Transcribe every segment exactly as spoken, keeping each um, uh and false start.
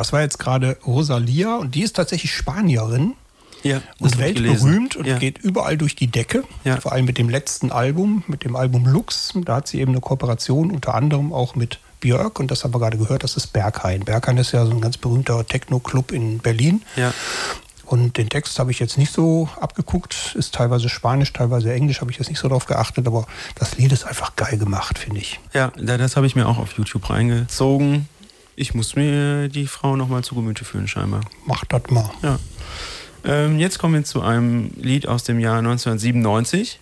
das war jetzt gerade Rosalía und die ist tatsächlich Spanierin. Ja, und weltberühmt und ja. geht überall durch die Decke. Ja. Vor allem mit dem letzten Album, mit dem Album Lux. Da hat sie eben eine Kooperation, unter anderem auch mit Björk. Und das haben wir gerade gehört, das ist Berghain. Berghain ist ja so ein ganz berühmter Techno-Club in Berlin. Ja. Und den Text habe ich jetzt nicht so abgeguckt. Ist teilweise Spanisch, teilweise Englisch, habe ich jetzt nicht so drauf geachtet. Aber das Lied ist einfach geil gemacht, finde ich. Ja, das habe ich mir auch auf YouTube reingezogen. Ich muss mir die Frau nochmal zu Gemüte führen, scheinbar. Mach das mal. Ja. Ähm, jetzt kommen wir zu einem Lied aus dem Jahr neunzehnhundertsiebenundneunzig.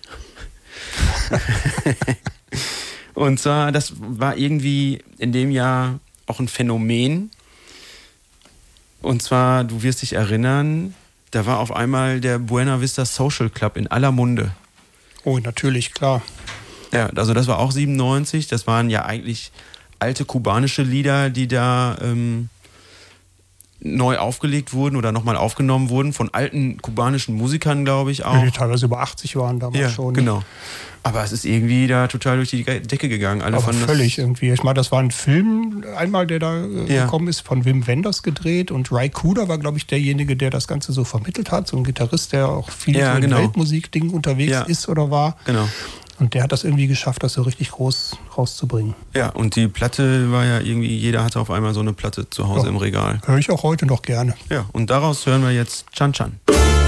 Und zwar, das war irgendwie in dem Jahr auch ein Phänomen. Und zwar, du wirst dich erinnern, da war auf einmal der Buena Vista Social Club in aller Munde. Oh, natürlich, klar. Ja, also das war auch siebenundneunzig. Das waren ja eigentlich alte kubanische Lieder, die da ähm, neu aufgelegt wurden oder nochmal aufgenommen wurden von alten kubanischen Musikern, glaube ich auch. Ja, die teilweise über achtzig waren damals ja, schon. Genau. Aber es ist irgendwie da total durch die Decke gegangen. Alle Aber völlig das irgendwie. Ich meine, das war ein Film einmal, der da äh, ja. gekommen ist, von Wim Wenders gedreht. Und Ry Cooder war, glaube ich, derjenige, der das Ganze so vermittelt hat. So ein Gitarrist, der auch viel ja, so in genau. Weltmusikdingen unterwegs ja. ist oder war. Genau. Und der hat das irgendwie geschafft, das so richtig groß rauszubringen. Ja, und die Platte war ja irgendwie, jeder hatte auf einmal so eine Platte zu Hause ja. im Regal. Höre ich auch heute noch gerne. Ja, und daraus hören wir jetzt Chan Chan.